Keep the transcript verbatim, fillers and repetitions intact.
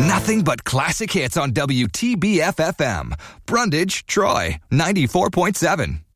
Nothing but classic hits on W T B F F M. Brundage, Troy, ninety-four point seven.